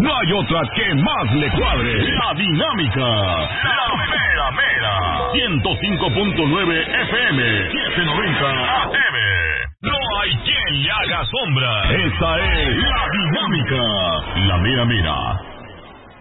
no hay otra que más le cuadre. La dinámica. La mera mera. 105.9 FM. 790 AM. No hay quien le haga sombra. Esta es la dinámica. La mera mera.